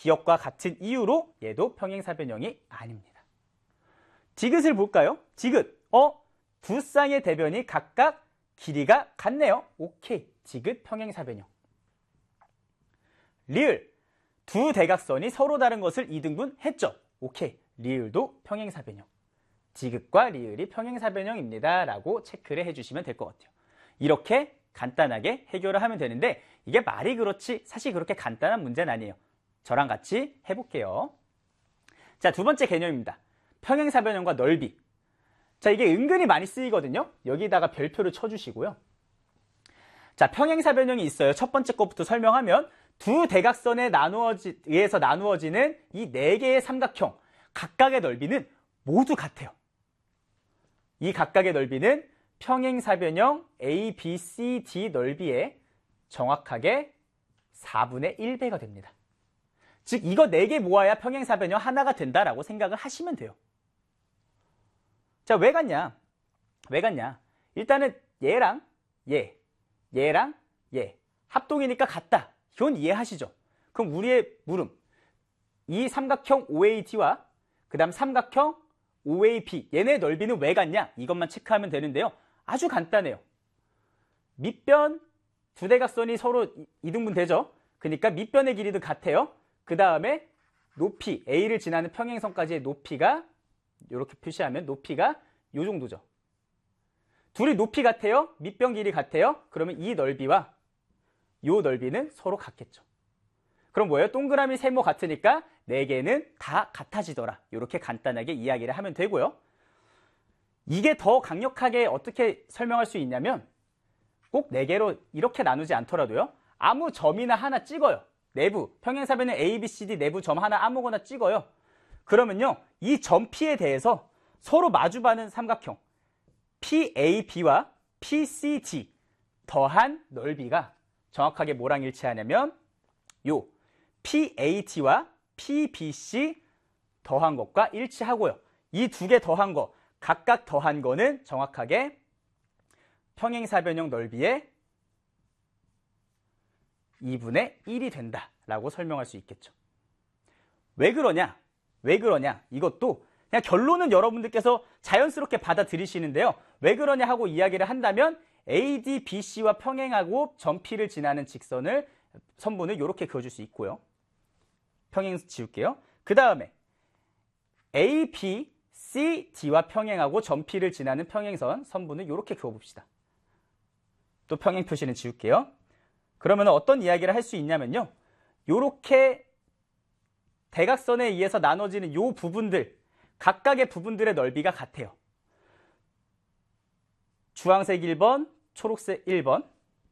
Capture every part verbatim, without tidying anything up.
기역과 같은 이유로 얘도 평행사변형이 아닙니다. 디귿을 볼까요? 디귿. 어? 두 쌍의 대변이 각각 길이가 같네요. 오케이. 디귿 평행사변형. 리을. 두 대각선이 서로 다른 것을 이등분했죠. 오케이. 리을도 평행사변형. 디귿과 리을이 평행사변형입니다. 라고 체크를 해주시면 될 것 같아요. 이렇게 간단하게 해결을 하면 되는데 이게 말이 그렇지 사실 그렇게 간단한 문제는 아니에요. 저랑 같이 해볼게요. 자, 두 번째 개념입니다. 평행사변형과 넓이. 자, 이게 은근히 많이 쓰이거든요. 여기다가 별표를 쳐주시고요. 자, 평행사변형이 있어요. 첫 번째 것부터 설명하면 두 대각선에 나누어지, 의해서 나누어지는 이 네 개의 삼각형 각각의 넓이는 모두 같아요. 이 각각의 넓이는 평행사변형 A, B, C, D 넓이의 정확하게 사분의 일 배가 됩니다. 즉 이거 네 개 모아야 평행사변형 하나가 된다라고 생각을 하시면 돼요. 자, 왜 같냐? 왜 같냐? 일단은 얘랑 얘, 얘랑 얘 합동이니까 같다. 이건 이해하시죠? 그럼 우리의 물음 이 삼각형 오 에이 디와 그 다음 삼각형 오 에이 비 얘네 넓이는 왜 같냐? 이것만 체크하면 되는데요. 아주 간단해요. 밑변 두 대각선이 서로 이등분 되죠? 그러니까 밑변의 길이도 같아요. 그 다음에 높이 A를 지나는 평행선까지의 높이가 이렇게 표시하면 높이가 이 정도죠. 둘이 높이 같아요. 밑변 길이 같아요. 그러면 이 넓이와 이 넓이는 서로 같겠죠. 그럼 뭐예요? 동그라미 세모 같으니까 네 개는 다 같아지더라. 이렇게 간단하게 이야기를 하면 되고요. 이게 더 강력하게 어떻게 설명할 수 있냐면 꼭 네 개로 이렇게 나누지 않더라도요. 아무 점이나 하나 찍어요. 내부, 평행사변형 A, B, C, D 내부 점 하나 아무거나 찍어요. 그러면요. 이 점 P에 대해서 서로 마주보는 삼각형 피 에이 비와 피 씨 디 더한 넓이가 정확하게 뭐랑 일치하냐면 요 피 에이 티와 피 비 씨 더한 것과 일치하고요. 이 두 개 더한 거 각각 더한 거는 정확하게 평행사변형 넓이의 이분의 일이 된다라고 설명할 수 있겠죠. 왜 그러냐? 왜 그러냐? 이것도 그냥 결론은 여러분들께서 자연스럽게 받아들이시는데요. 왜 그러냐 하고 이야기를 한다면 에이 디 비 씨와 평행하고 점 P를 지나는 직선을 선분을 이렇게 그어줄 수 있고요. 평행 지울게요. 그 다음에 에이 비 씨 디와 평행하고 점 P를 지나는 평행선 선분을 이렇게 그어봅시다. 또 평행 표시는 지울게요. 그러면 어떤 이야기를 할 수 있냐면요. 이렇게 대각선에 의해서 나눠지는 이 부분들 각각의 부분들의 넓이가 같아요. 주황색 일 번, 초록색 일 번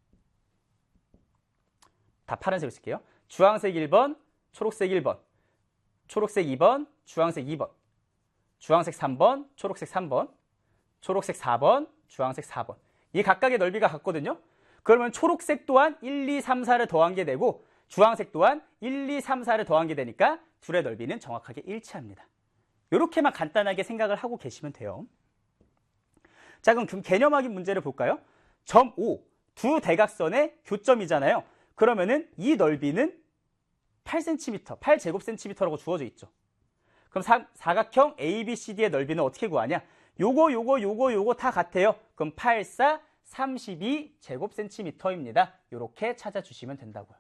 다 파란색을 쓸게요. 주황색 일 번, 초록색 일 번, 초록색 이 번, 주황색 이 번, 주황색 삼 번, 초록색 삼 번, 초록색 사 번, 주황색 사 번. 이 각각의 넓이가 같거든요. 그러면 초록색 또한 일, 이, 삼, 사를 더한 게 되고 주황색 또한 일, 이, 삼, 사를 더한 게 되니까 둘의 넓이는 정확하게 일치합니다. 이렇게만 간단하게 생각을 하고 계시면 돼요. 자, 그럼 개념학의 문제를 볼까요? 점 오, 두 대각선의 교점이잖아요. 그러면은 이 넓이는 팔 센티미터, 팔 제곱센티미터라고 주어져 있죠. 그럼 사, 사각형 에이 비 씨 디의 넓이는 어떻게 구하냐? 요거, 요거, 요거, 요거 다 같아요. 그럼 팔, 사, 삼십이 제곱센티미터입니다. 이렇게 찾아주시면 된다고요.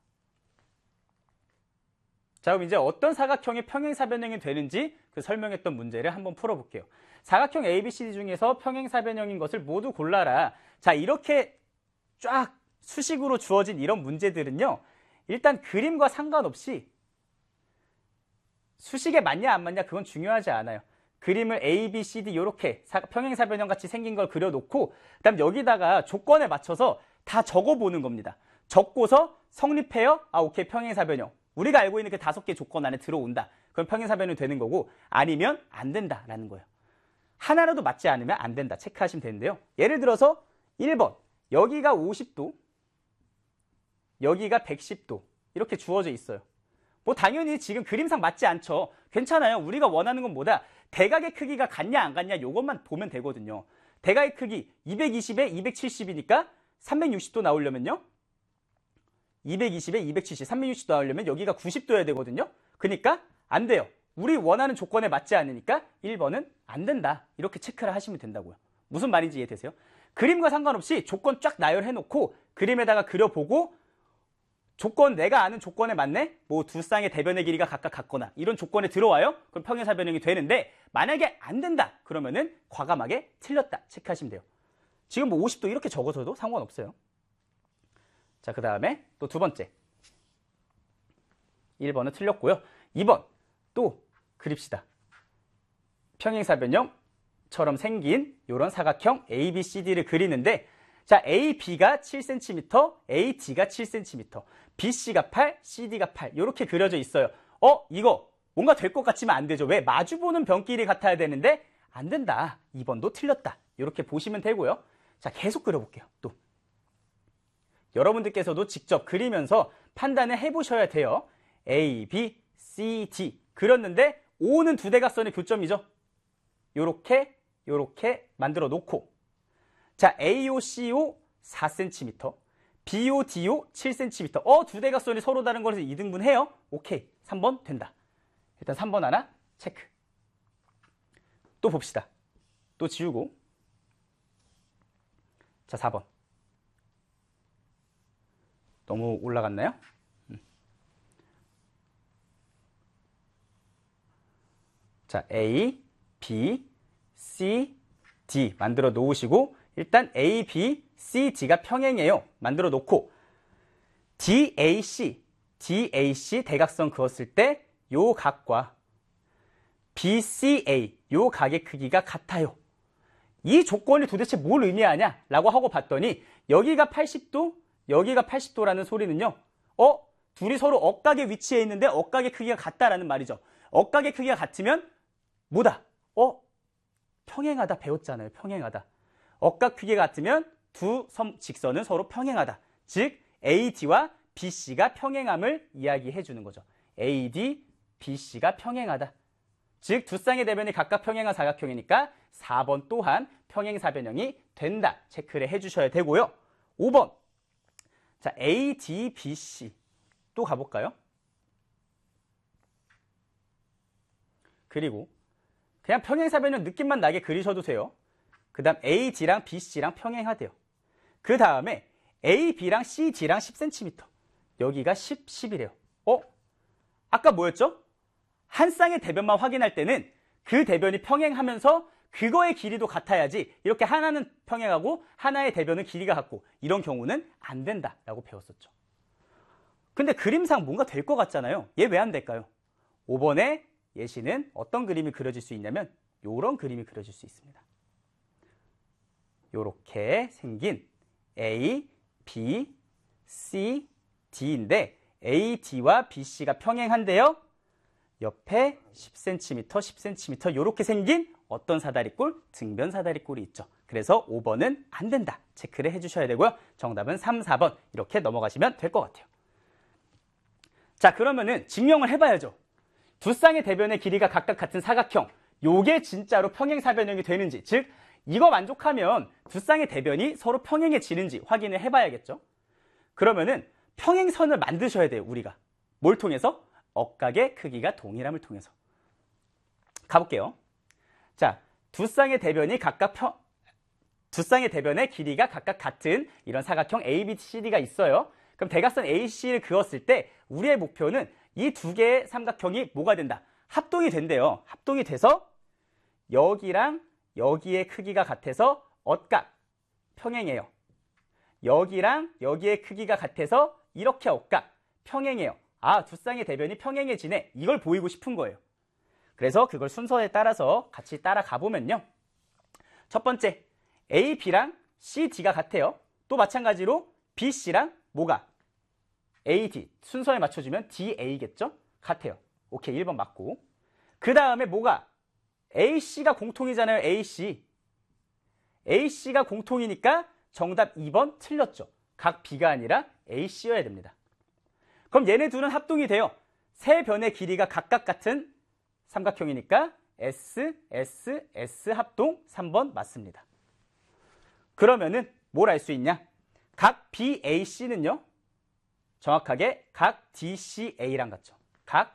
자, 그럼 이제 어떤 사각형이 평행사변형이 되는지 그 설명했던 문제를 한번 풀어볼게요. 사각형 에이 비 씨 디 중에서 평행사변형인 것을 모두 골라라. 자, 이렇게 쫙 수식으로 주어진 이런 문제들은요. 일단 그림과 상관없이 수식에 맞냐 안 맞냐 그건 중요하지 않아요. 그림을 에이 비 씨 디 이렇게 평행사변형 같이 생긴 걸 그려놓고 그다음 여기다가 조건에 맞춰서 다 적어보는 겁니다. 적고서 성립해요? 아, 오케이, 평행사변형. 우리가 알고 있는 그 다섯 개 조건 안에 들어온다. 그럼 평행사변형이 되는 거고 아니면 안 된다라는 거예요. 하나라도 맞지 않으면 안 된다. 체크하시면 되는데요. 예를 들어서 일 번. 여기가 오십 도, 여기가 백십 도 이렇게 주어져 있어요. 뭐 당연히 지금 그림상 맞지 않죠. 괜찮아요. 우리가 원하는 건 뭐다? 대각의 크기가 같냐 안 같냐 이것만 보면 되거든요. 대각의 크기 이백이십에 이백칠십이니까 삼백육십 도 나오려면요. 이백이십에 이백칠십, 삼백육십 도 나오려면 여기가 구십 도여야 되거든요. 그러니까 안 돼요. 우리 원하는 조건에 맞지 않으니까 일 번은 안 된다. 이렇게 체크를 하시면 된다고요. 무슨 말인지 이해되세요? 그림과 상관없이 조건 쫙 나열해놓고 그림에다가 그려보고 조건, 내가 아는 조건에 맞네? 뭐 두 쌍의 대변의 길이가 각각 같거나 이런 조건에 들어와요? 그럼 평행사변형이 되는데 만약에 안 된다. 그러면은 과감하게 틀렸다. 체크하시면 돼요. 지금 뭐 오십 도 이렇게 적어서도 상관없어요. 자, 그 다음에 또 두 번째. 일 번은 틀렸고요. 이 번 또 그립시다. 평행사변형처럼 생긴 이런 사각형 A, B, C, D를 그리는데 자, A, B가 칠 센티미터, A, D가 칠 센티미터, B, C가 팔, C, D가 팔 이렇게 그려져 있어요. 어? 이거 뭔가 될 것 같지만 안 되죠. 왜? 마주보는 변길이 같아야 되는데 안 된다. 이 번도 틀렸다. 이렇게 보시면 되고요. 자, 계속 그려볼게요. 또 여러분들께서도 직접 그리면서 판단을 해보셔야 돼요. A, B, C, D 그렸는데 O는 두 대각선의 교점이죠. 요렇게 요렇게 만들어 놓고 자, A O, C O 사 센티미터, B O, D O 칠 센티미터. 어, 두 대각선이 서로 다른 거에서 이등분해요. 오케이, 삼 번 된다. 일단 삼 번 하나 체크. 또 봅시다. 또 지우고 자, 사 번. 너무 올라갔나요? 음. 자, A, B, C, D 만들어 놓으시고 일단 A, B, C, D가 평행이에요. 만들어 놓고 D, A, C, D, A, C 대각선 그었을 때 요 각과 B, C, A 요 각의 크기가 같아요. 이 조건이 도대체 뭘 의미하냐? 라고 하고 봤더니 여기가 팔십 도, 여기가 팔십 도라는 소리는요. 어? 둘이 서로 억각에 위치해 있는데 억각의 크기가 같다라는 말이죠. 억각의 크기가 같으면 뭐다? 어? 평행하다 배웠잖아요. 평행하다. 억각 크기가 같으면 두 섬 직선은 서로 평행하다. 즉 A D와 B C가 평행함을 이야기해 주는 거죠. A D, B C가 평행하다. 즉 두 쌍의 대변이 각각 평행한 사각형이니까 사 번 또한 평행사변형이 된다. 체크를 해주셔야 되고요. 오 번. 자, A, D, B, C 또 가볼까요? 그리고 그냥 평행사변형 느낌만 나게 그리셔도 돼요. 그 다음 A, D랑 B, C랑 평행하대요. 그 다음에 A, B랑 C, D랑 십 센티미터. 여기가 십, 십이래요. 어? 아까 뭐였죠? 한 쌍의 대변만 확인할 때는 그 대변이 평행하면서 그거의 길이도 같아야지 이렇게 하나는 평행하고 하나의 대변은 길이가 같고 이런 경우는 안 된다라고 배웠었죠. 근데 그림상 뭔가 될 것 같잖아요. 얘 왜 안 될까요? 오 번의 예시는 어떤 그림이 그려질 수 있냐면 이런 그림이 그려질 수 있습니다. 이렇게 생긴 A, B, C, D인데 A, D와 B, C가 평행한데요. 옆에 십 센티미터, 십 센티미터 이렇게 생긴 어떤 사다리꼴? 등변 사다리꼴이 있죠. 그래서 오 번은 안 된다. 체크를 해주셔야 되고요. 정답은 삼, 사 번 이렇게 넘어가시면 될 것 같아요. 자, 그러면은 증명을 해봐야죠. 두 쌍의 대변의 길이가 각각 같은 사각형 요게 진짜로 평행사변형이 되는지 즉 이거 만족하면 두 쌍의 대변이 서로 평행해지는지 확인을 해봐야겠죠. 그러면은 평행선을 만드셔야 돼요. 우리가 뭘 통해서? 억각의 크기가 동일함을 통해서. 가볼게요. 자, 두 쌍의 대변이 각각 평, 두 쌍의 대변의 길이가 각각 같은 이런 사각형 A, B, C, D가 있어요. 그럼 대각선 A, C를 그었을 때 우리의 목표는 이 두 개의 삼각형이 뭐가 된다? 합동이 된대요. 합동이 돼서 여기랑 여기의 크기가 같아서 억각, 평행해요. 여기랑 여기의 크기가 같아서 이렇게 억각, 평행해요. 아, 두 쌍의 대변이 평행해지네. 이걸 보이고 싶은 거예요. 그래서 그걸 순서에 따라서 같이 따라가 보면요. 첫 번째, A, B랑 C, D가 같아요. 또 마찬가지로 B, C랑 뭐가? A, D. 순서에 맞춰주면 D, A겠죠? 같아요. 오케이, 일 번 맞고. 그 다음에 뭐가? A, C가 공통이잖아요. A, C. A, C가 공통이니까 정답 이 번 틀렸죠. 각 B가 아니라 A, C여야 됩니다. 그럼 얘네 둘은 합동이 돼요. 세 변의 길이가 각각 같은 삼각형이니까 S, S, S 합동 삼 번 맞습니다. 그러면은 뭘 알 수 있냐? 각 B, A, C는요. 정확하게 각 디씨에이랑 같죠. 각